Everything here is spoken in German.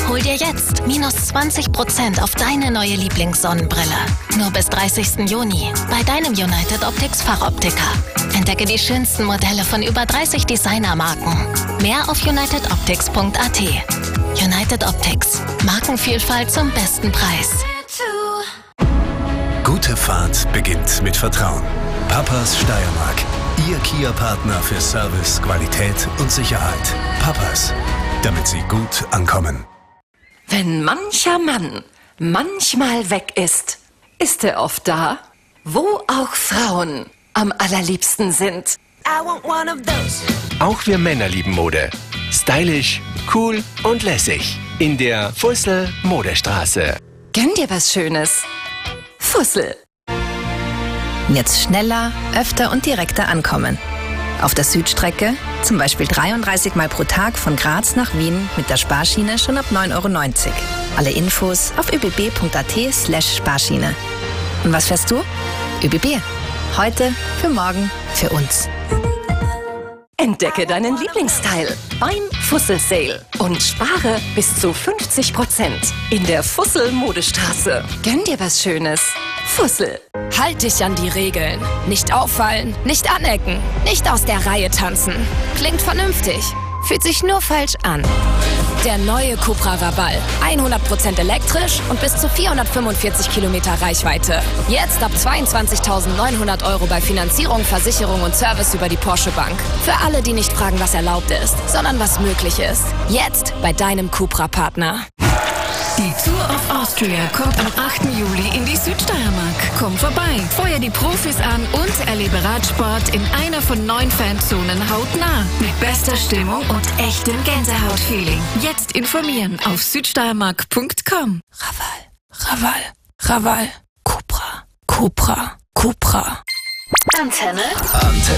Hol dir jetzt minus 20% auf deine neue Lieblingssonnenbrille. Nur bis 30. Juni bei deinem United Optics Fachoptiker. Entdecke die schönsten Modelle von über 30 Designermarken. Mehr auf unitedoptics.at. United Optics. Markenvielfalt zum besten Preis. Gute Fahrt beginnt mit Vertrauen. Papas Steiermark. Ihr Kia-Partner für Service, Qualität und Sicherheit. Papas, damit Sie gut ankommen. Wenn mancher Mann manchmal weg ist, ist er oft da, wo auch Frauen am allerliebsten sind. Auch wir Männer lieben Mode. Stylisch, cool und lässig. In der Fussel Modestraße. Gönn dir was Schönes. Fussel. Jetzt schneller, öfter und direkter ankommen. Auf der Südstrecke zum Beispiel 33 Mal pro Tag von Graz nach Wien mit der Sparschiene schon ab 9,90 €. Alle Infos auf öbb.at/Sparschiene. Und was fährst du? ÖBB. Heute, für morgen, für uns. Entdecke deinen Lieblingsteil beim Fussel Sale und spare bis zu 50% in der Fussel Modestraße. Gönn dir was Schönes. Fussel. Halt dich an die Regeln. Nicht auffallen, nicht anecken, nicht aus der Reihe tanzen. Klingt vernünftig, fühlt sich nur falsch an. Der neue Cupra Raval. 100% elektrisch und bis zu 445 Kilometer Reichweite. Jetzt ab 22.900 € bei Finanzierung, Versicherung und Service über die Porsche Bank. Für alle, die nicht fragen, was erlaubt ist, sondern was möglich ist. Jetzt bei deinem Cupra-Partner. Die Tour of Austria kommt am 8. Juli in die Südsteiermark. Komm vorbei, feuer die Profis an und erlebe Radsport in einer von 9 Fanzonen hautnah. Mit bester Stimmung und echtem Gänsehautfeeling. Jetzt informieren auf südsteiermark.com. Raval. Cupra. Antenne. Antenne.